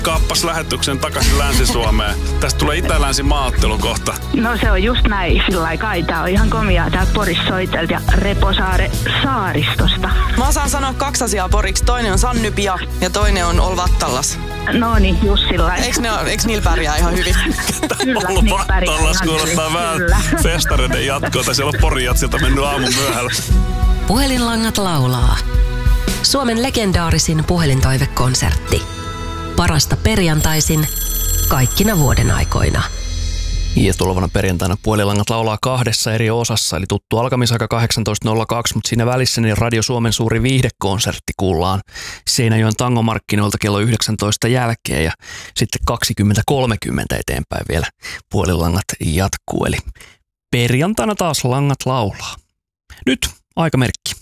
Kaappas lähetyksen takaisin Länsi-Suomeen. Tästä tulee Itä-Länsi-maaottelu kohta. No se on just näin, sillä kai tää on ihan komiaa täältä Porissa soitelta ja Reposaare saaristosta. Mä osaan sanoa 2 asiaa poriksi. Toinen on Sannypia ja toinen on Olvattallas. No niin, just sillä Eiks niillä pärjää ihan hyvin? Kyllä, Olvattallas kuulostaa vähän festareiden jatkoa. Siellä on Porin jatsilta mennyt aamun myöhällä. Puhelinlangat laulaa. Suomen legendaarisin puhelintoivekonsertti. Parasta perjantaisin kaikkina vuoden aikoina. Ja tulevana perjantaina Puhelinlangat laulaa 2 eri osassa, eli tuttu alkamisaika 18.02, mutta siinä välissä niin Radio Suomen suuri viihdekonsertti kuullaan Seinäjoen tangomarkkinoilta kello 19 jälkeen ja sitten 20.30 eteenpäin vielä Puhelinlangat jatkuu, eli perjantaina taas langat laulaa. Nyt aikamerkki.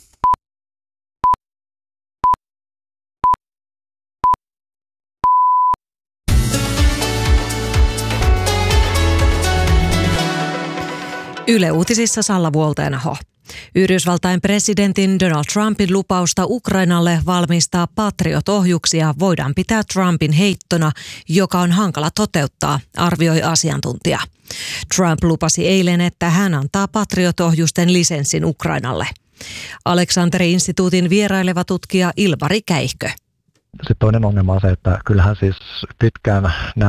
Yle Uutisissa Salla Vuolteenaho. Yhdysvaltain presidentin Donald Trumpin lupausta Ukrainalle valmistaa Patriot-ohjuksia voidaan pitää Trumpin heittona, joka on hankala toteuttaa, arvioi asiantuntija. Trump lupasi eilen, että hän antaa Patriot-ohjusten lisenssin Ukrainalle. Aleksanteri-instituutin vieraileva tutkija Ilvari Käihkö. Sitten toinen ongelma on se, että kyllähän siis pitkään nämä